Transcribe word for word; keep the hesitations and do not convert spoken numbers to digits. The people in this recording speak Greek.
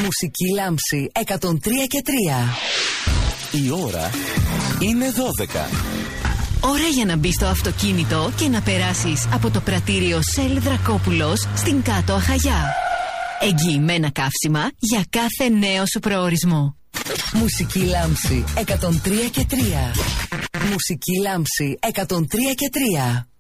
Μουσική Λάμψη εκατόν τρία και τρία. Η ώρα είναι δώδεκα. Ώρα για να μπεις στο αυτοκίνητο και να περάσεις από το πρατήριο Shell Δρακόπουλος στην Κάτω Αχαγιά. Εγγυημένα καύσιμα για κάθε νέο σου προορισμό. Μουσική Λάμψη εκατόν τρία και τρία. Μουσική Λάμψη εκατόν τρία και τρία.